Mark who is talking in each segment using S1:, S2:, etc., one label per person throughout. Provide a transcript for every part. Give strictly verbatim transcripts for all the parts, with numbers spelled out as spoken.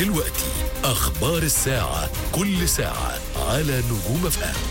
S1: دلوقتي أخبار الساعة، كل ساعة على نجوم اف ام.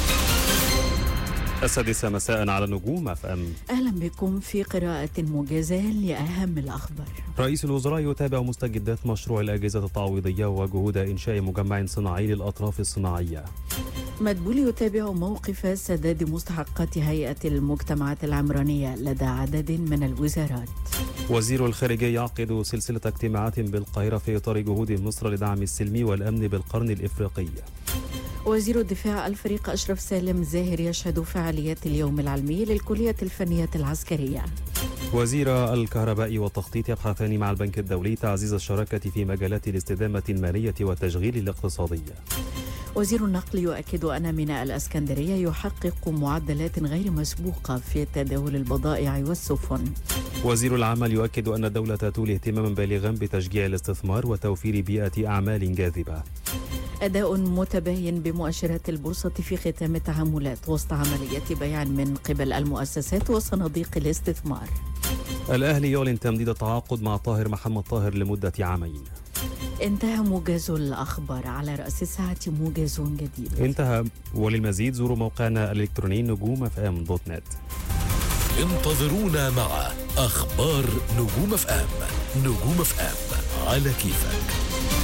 S2: السادسة مساء على نجوم اف ام.
S3: أهلا بكم في قراءة موجزة لأهم الأخبار.
S2: رئيس الوزراء يتابع مستجدات مشروع الأجهزة التعويضية وجهود إنشاء مجمع صناعي للأطراف الصناعية.
S3: مدبولي يتابع موقف سداد مستحقات هيئة المجتمعات العمرانية لدى عدد من الوزارات.
S2: وزير الخارجية يعقد سلسلة اجتماعات بالقاهرة في إطار جهود مصر لدعم السلم والأمن بالقرن الإفريقي.
S3: وزير الدفاع الفريق أشرف سالم زاهر يشهد فعاليات اليوم العلمي للكلية الفنية العسكرية.
S2: وزير الكهرباء والتخطيط يبحثان مع البنك الدولي تعزيز الشراكة في مجالات الاستدامة المالية والتشغيل الاقتصادي.
S3: وزير النقل يؤكد أن ميناء الإسكندرية يحقق معدلات غير مسبوقة في تداول البضائع والسفن.
S2: وزير العمل يؤكد أن الدولة تولي اهتماما بالغا بتشجيع الاستثمار وتوفير بيئة أعمال جاذبة. أداء
S3: متباين بمؤشرات البورصة في ختام التعاملات وسط عملية بيع من قبل المؤسسات وصناديق الاستثمار.
S2: الأهلي يعلن تمديد التعاقد مع طاهر محمد طاهر لمدة عامين.
S3: انتهى موجز الأخبار، على رأس الساعة موجز جديد.
S2: انتهى، وللمزيد زوروا موقعنا الإلكتروني نجوم اف ام دوت نت.
S1: انتظرونا مع أخبار نجوم اف ام. نجوم اف ام على كيفك.